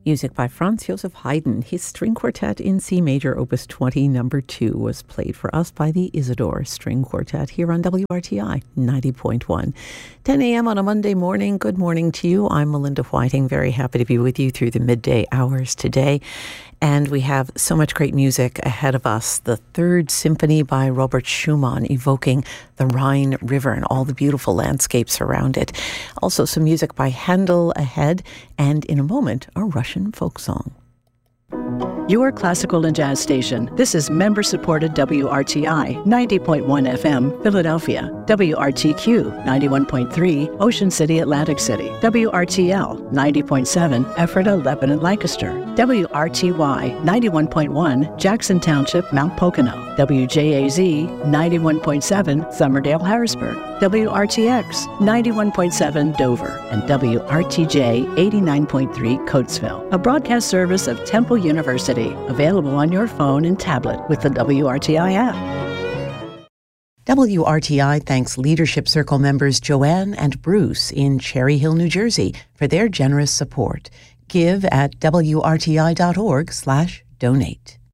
Music by Franz Joseph Haydn. His string quartet in C major, opus 20, number 2, was played for us by the Isidore String Quartet here on WRTI 90.1. 10 a.m. on a Monday morning. Good morning to you. I'm Melinda Whiting. Very happy to be with you through the midday hours today. And we have so much great music ahead of us. The Third Symphony by Robert Schumann, evoking the Rhine River and all the beautiful landscapes around it. Also some music by Handel ahead, and in a moment, a Russian folk song. Your classical and jazz station. This is member-supported WRTI 90.1 FM, Philadelphia. WRTQ 91.3, Ocean City, Atlantic City. WRTL 90.7, Ephrata, Lebanon, Lancaster. WRTY 91.1, Jackson Township, Mount Pocono. WJAZ 91.7, Somerdale, Harrisburg. WRTX 91.7, Dover. And WRTJ 89.3, Coatesville. A broadcast service of Temple University. Available on your phone and tablet with the WRTI app. WRTI thanks Leadership Circle members Joanne and Bruce in Cherry Hill, New Jersey for their generous support. Give at WRTI.org/donate.